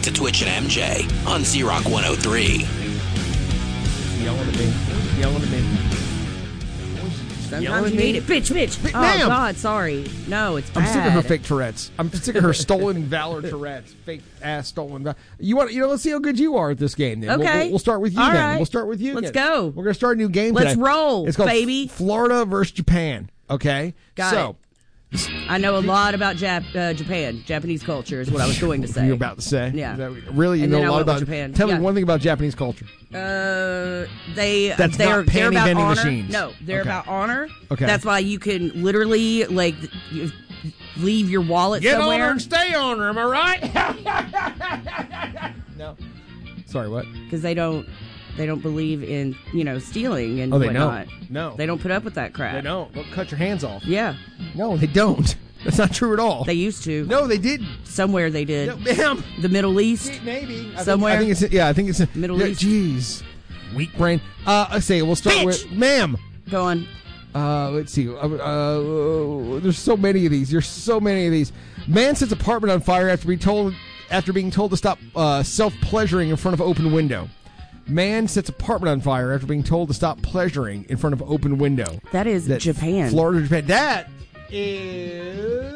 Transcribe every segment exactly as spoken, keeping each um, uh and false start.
to Twitch and M J on Z-Rock one oh three. Yelling at me. Yelling at me. Sometimes you need it. Bitch, bitch. B- oh, ma'am. God, sorry. No, it's bad. I'm sick of her fake Tourette's. I'm sick of her stolen valor Tourette's. Fake ass stolen valor. You want? You know? Let's see how good you are at this game. Then Okay. We'll, we'll, we'll start with you. All then right. we'll start with you. Let's again. go. We're gonna start a new game. Let's today. roll, It's called baby. Florida versus Japan. Okay. Got so, it. I know a lot about Jap- uh, Japan. Japanese culture is what I was going to say. You're about to say. Yeah. Is that- really, you And know then a I lot went with about Japan. Tell Yeah. me one thing about Japanese culture. Uh, they That's they're not they're panty about vending honor. machines. No, they're Okay. about honor. Okay. That's why you can literally like you leave your wallet Get somewhere. on her and stay on her. Am I right? No. Sorry. What? Because they don't they don't believe in you know stealing and Oh, they whatnot. don't. No. They don't put up with that crap. They don't. They'll cut your hands off. Yeah, No, they don't. That's not true at all. they used to. no, they didn't. Somewhere they did. No, ma'am. The Middle East. Maybe. I Somewhere? Think, I think it's yeah. I think it's Middle yeah, East. Jeez, weak brain. Uh, I say we'll start Bitch! with ma'am. Go on. Uh, let's see. Uh, uh, there's so many of these. There's so many of these. Man sets apartment on fire after being told after being told to stop uh, self-pleasuring in front of open window. Man sets apartment on fire after being told to stop pleasuring in front of open window. That is That Japan. Florida, Japan. That is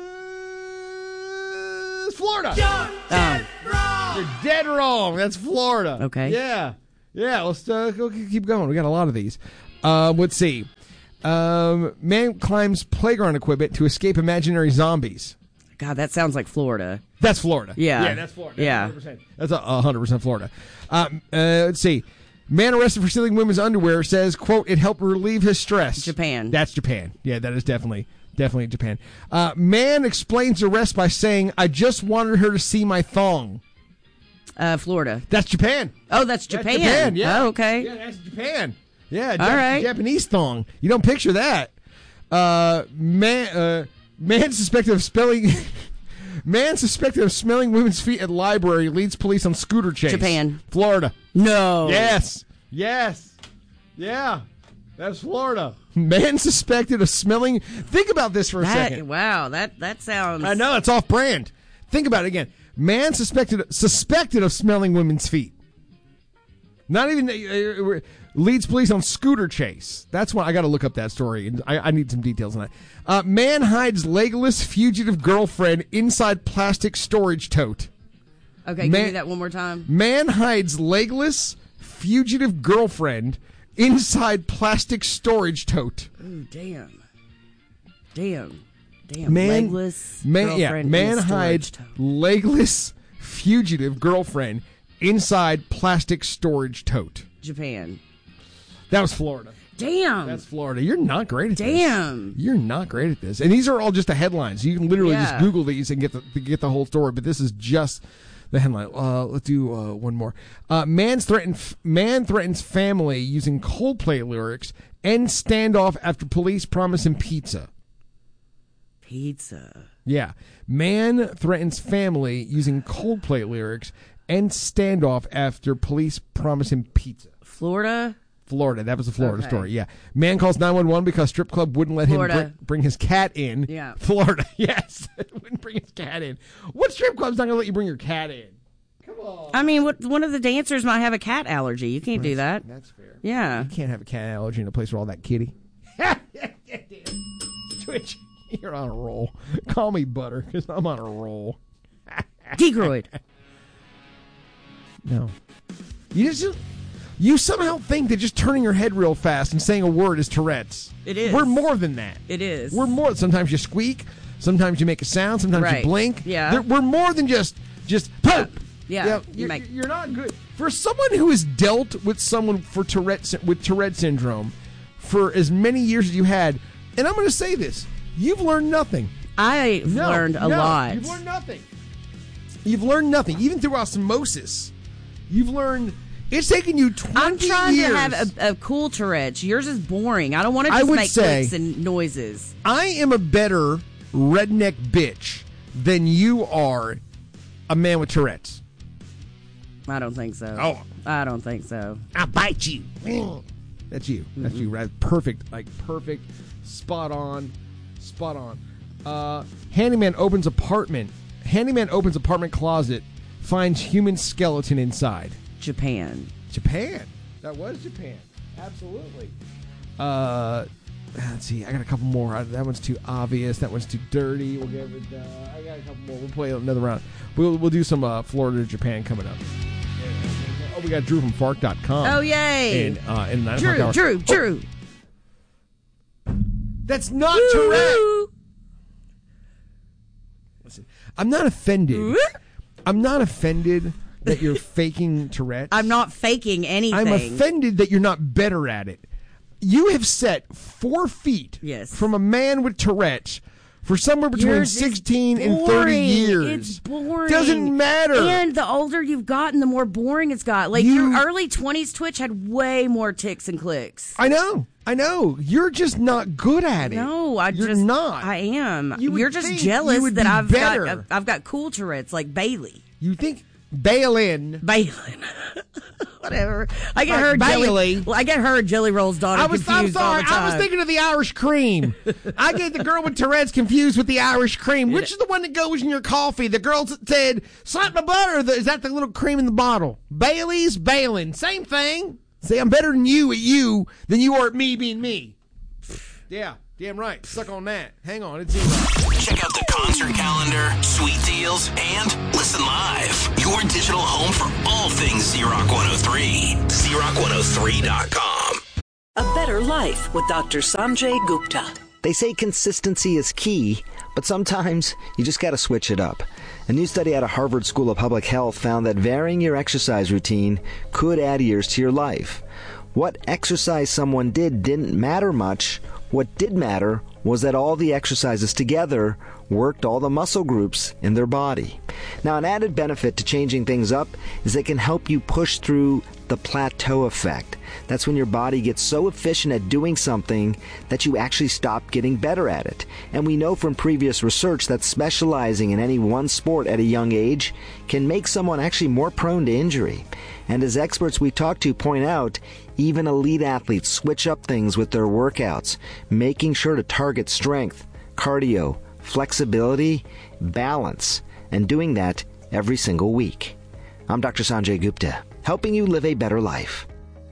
Florida. Oh. You're dead wrong. That's Florida. Okay. Yeah. Yeah. Let's uh, go keep going. We got a lot of these. Uh, let's see. Um, man climbs playground equipment to escape imaginary zombies. God, that sounds like Florida. That's Florida. Yeah. Yeah, that's Florida. Yeah. one hundred percent. That's a one hundred percent Florida. Um, uh, let's see. Man arrested for stealing women's underwear says, quote, it helped relieve his stress. Japan. That's Japan. Yeah, that is definitely, definitely Japan. Uh, man explains arrest by saying, I just wanted her to see my thong. Uh, Florida. That's Japan. Oh, that's Japan. That's Japan, yeah. Oh, okay. Yeah, that's Japan. Yeah, All Jap- right. Japanese thong. You don't picture that. Uh, man, uh, man suspected of spelling... Man suspected of smelling women's feet at library leads police on scooter chase. Japan. Florida. No. Yes. Yes. Yeah. That's Florida. Man suspected of smelling... Think about this for a That, second. wow, that that sounds. I know, it's off-brand. Think about it again. Man suspected suspected of smelling women's feet. Not even... Uh, uh, leads police on scooter chase. That's why I got to look up that story. I, I need some details on that. Uh, man hides legless fugitive girlfriend inside plastic storage tote. Okay, Man- give me that one more time. Man hides legless fugitive girlfriend inside plastic storage tote. Ooh, damn. Damn. Damn. Man, Legless man, yeah, girlfriend man in a storage hides tote. legless fugitive girlfriend inside plastic storage tote. Japan. That was Florida. Damn. That's Florida. You're not great at this. Damn. You're not great at this. And these are all just the headlines. You can literally Yeah. just Google these and get the get the whole story. But this is just the headline. Uh, let's do uh, one more. Uh, man's threatened man threatens family using Coldplay lyrics. Ends standoff after police promise him pizza. Pizza. Yeah. Man threatens family using Coldplay lyrics. Ends standoff after police promise him pizza. Florida. Florida. That was the Florida Okay. story. Yeah. Man calls nine one one because strip club wouldn't let Florida. him bring, bring his cat in. Yeah. Florida. Yes. Wouldn't bring his cat in. What strip club's not going to let you bring your cat in? Come on. I mean, what, one of the dancers might have a cat allergy. You can't do that. That's fair. Yeah. You can't have a cat allergy in a place with all that kitty. Twitch, you're on a roll. Call me Butter because I'm on a roll. Degroid. No. You just... You somehow think that just turning your head real fast and saying a word is Tourette's. It is. We're more than that. It is. We're more. Sometimes you squeak. Sometimes you make a sound. Sometimes Right. you blink. Yeah. There- we're more than just just poop. Yeah. You know, You you're, make- you're not good for someone who has dealt with someone for Tourette sy- with Tourette syndrome for as many years as you had. And I'm going to say this: you've learned nothing. I've No, learned a no, lot. You've learned nothing. You've learned nothing, even through osmosis. You've learned. It's taken you twenty I'm trying years. to have a, a cool Tourette's. Yours is boring. I don't want to I just would make say- clicks and noises. I am a better redneck bitch than you are a man with Tourette's. I don't think so. Oh. I don't think so. I'll bite you. That's you. That's you. Right? Perfect. Like perfect. Spot on. Spot on. Uh, handyman opens apartment. Handyman opens apartment closet finds human skeleton inside? Japan. Japan. That was Japan. Absolutely. Uh, let's see. I got a couple more. That one's too obvious. That one's too dirty. We'll give it. Uh, I got a couple more. We'll play another round. We'll we'll do some uh, Florida to Japan coming up. Oh, we got Drew from Fark dot com. Oh, yay. And uh, in nine Drew, o'clock Drew, hour. Drew. Oh, that's not Woo. correct. Listen, I'm not offended. Woo. I'm not offended that you're faking Tourette's. I'm not faking anything. I'm offended that you're not better at it. You have set four feet Yes. from a man with Tourette's for somewhere between Yours is sixteen and thirty boring. years. It's boring. Doesn't matter. And the older you've gotten, the more boring it's got. Like You- your early twenties Twitch had way more ticks and clicks. I know. I know. You're just not good at it. No, I you're just not. I am. You would You're just think jealous you would that be I've better. got I've, I've got cool Tourette's like Bailey. You think bail in. Balin. Whatever. I get Like her Bailey. Jelly. Well, I get her Jelly Roll's daughter I was. I'm confused all sorry. the time. I was thinking of the Irish cream. I get the girl with Tourette's confused with the Irish cream. Which is the one that goes in your coffee? The girl said, "Salt and butter." Or the, is that the little cream in the bottle? Bailey's, Balin, same thing. See, I'm better than you at you than you are at me being me. Yeah, damn right. Suck on that. Hang on, it's zero. Check out the concert calendar, sweet deals, and listen live. Your digital home for all things Z-Rock one oh three. Z Rock one oh three dot com. A Better Life with Doctor Sanjay Gupta. They say consistency is key, but sometimes you just gotta switch it up. A new study out of Harvard School of Public Health found that varying your exercise routine could add years to your life. What exercise someone did didn't matter much. What did matter was that all the exercises together worked all the muscle groups in their body. Now, an added benefit to changing things up is they can help you push through the plateau effect. That's when your body gets so efficient at doing something that you actually stop getting better at it. And we know from previous research that specializing in any one sport at a young age can make someone actually more prone to injury. And as experts we talk to point out, even elite athletes switch up things with their workouts, making sure to target strength, cardio, flexibility, balance, and doing that every single week. I'm Doctor Sanjay Gupta, helping you live a better life.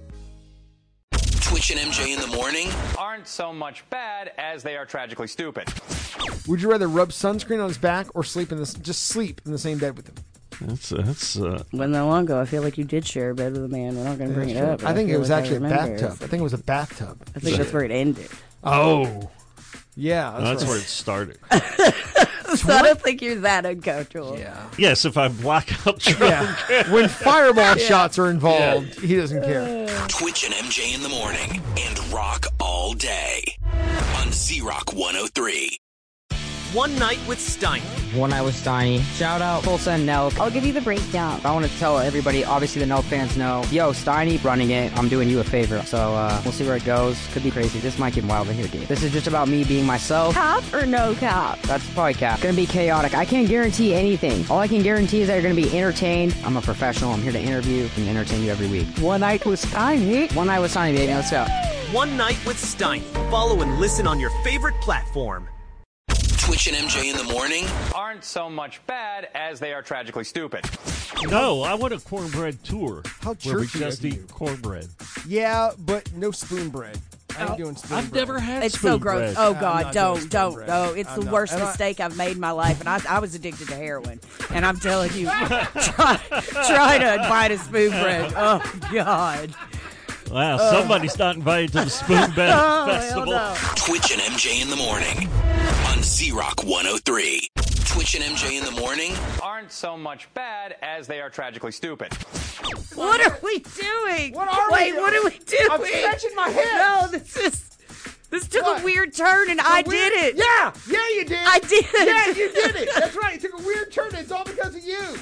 Twitch and M J in the morning. Aren't so much bad as they are tragically stupid. Would you rather rub sunscreen on his back or sleep in this? Just sleep in the same bed with him? That's that's. Uh, Wasn't that long ago. I feel like you did share a bed with a man. We're not going to bring it up. but I think it feel was like I actually a remember. bathtub. I think it was a bathtub. I think that's where it ended. Oh, yeah, that's, that's right. where it started. So I don't think you're that uncomfortable. Yeah, Yes, if I black out drunk. yeah. When fireball shots are involved, he doesn't care. Twitch and M J in the morning and rock all day on Z-Rock one oh three. One Night with Steiny. One Night with Steiny. Shout out Tulsa and Nelk. I'll give you the breakdown. I want to tell everybody, obviously the Nelk fans know, yo, Steiny running it, I'm doing you a favor. So uh, we'll see where it goes. Could be crazy. This might get wild in here, dude. This is just about me being myself. Cap or no cap? That's probably cap. Gonna be chaotic. I can't guarantee anything. All I can guarantee is that you're gonna be entertained. I'm a professional. I'm here to interview and entertain you every week. One Night with Steiny. One Night with Steiny, baby. Let's go. One Night with Steiny. Follow and listen on your favorite platform. Twitch and M J in the morning. Aren't so much bad as they are tragically stupid. No, I want a cornbread tour. How where we churchy just of you. eat cornbread. Yeah, but no spoon bread. I ain't doing spoon I've bread. never had It's spoon so gross. bread. Oh I'm God, not doing don't, spoon don't, bread. no! It's I'm the not. worst And I- mistake I've made in my life, and I, I was addicted to heroin. And I'm telling you, try, try to bite a spoon bread. Oh God! Wow, somebody's not invited to the Spoon Bed Oh, hell Festival. no. Twitch and M J in the morning on Z-Rock one oh three. Twitch and M J in the morning. Aren't so much bad as they are tragically stupid. What are we doing? What are we Wait, doing? what are we doing? I'm stretching my hips. No, this is this took What? a weird turn, and I Weird- did it. Yeah, yeah, you did. I did. Yeah, you did it. That's right. It took a weird turn. It's all because of you.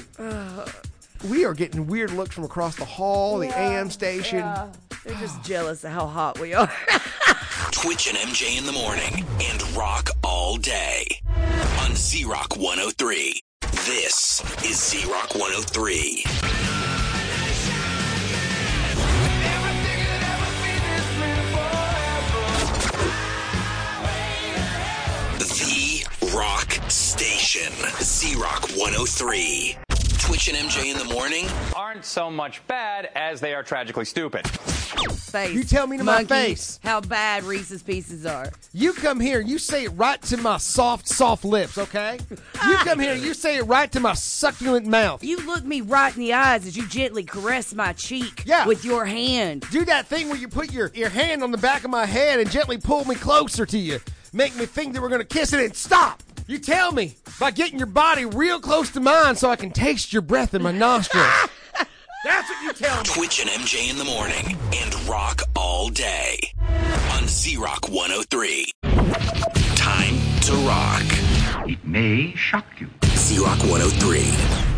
We are getting weird looks from across the hall, the A M station. Yeah. They're just jealous of how hot we are. Twitch and M J in the morning and rock all day on Z-Rock one oh three. This is Z-Rock one oh three. The Rock Station. Z-Rock one oh three. Twitch and M J in the morning aren't so much bad as they are tragically stupid. Face. You tell me to Monkey, my face. how bad Reese's Pieces are. You come here and you say it right to my soft, soft lips, okay? You come here and you say it right to my succulent mouth. You look me right in the eyes as you gently caress my cheek Yeah. with your hand. Do that thing where you put your, your hand on the back of my head and gently pull me closer to you. Make me think that we're going to kiss it and stop. You tell me by getting your body real close to mine so I can taste your breath in my nostrils. That's what you tell me. Twitch and M J in the morning and rock all day on Z-Rock one oh three. Time to rock. It may shock you. Z-Rock one oh three.